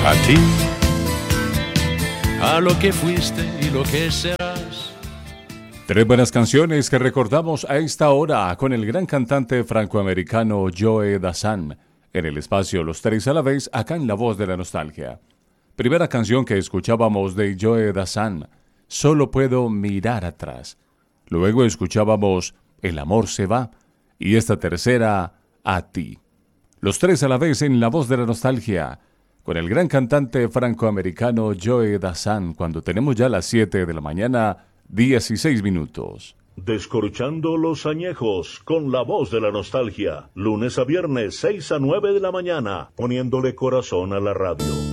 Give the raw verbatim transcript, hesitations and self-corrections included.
A ti, a lo que fuiste y lo que serás. Tres buenas canciones que recordamos a esta hora con el gran cantante francoamericano Joe Dassin en el espacio Los Tres a la Vez, acá en La Voz de la Nostalgia. Primera canción que escuchábamos de Joe Dassin, Solo puedo mirar atrás. Luego escuchábamos El amor se va y esta tercera, A ti. Los Tres a la Vez en La Voz de la Nostalgia con el gran cantante francoamericano Joe Dassin cuando tenemos ya las siete de la mañana, dieciséis minutos. Descorchando los añejos con La Voz de la Nostalgia, lunes a viernes seis a nueve de la mañana, poniéndole corazón a la radio.